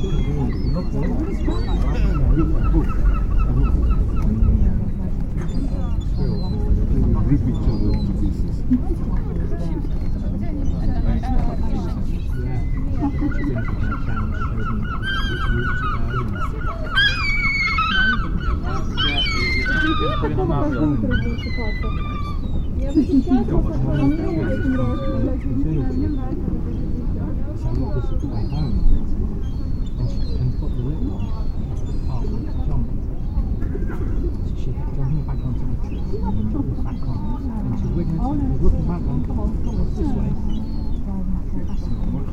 Rip each other to pieces. Looking back on this way.